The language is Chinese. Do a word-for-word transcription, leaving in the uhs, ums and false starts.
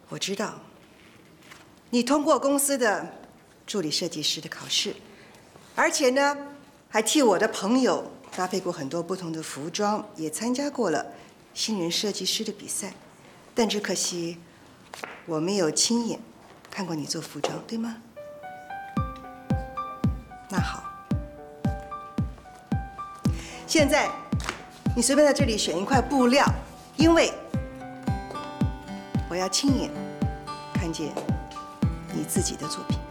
我知道，你通过公司的助理设计师的考试，而且呢，还替我的朋友搭配过很多不同的服装，也参加过了新人设计师的比赛。但只可惜，我没有亲眼看过你做服装，对吗？那好，现在你随便在这里选一块布料，因为我要亲眼看见你自己的作品。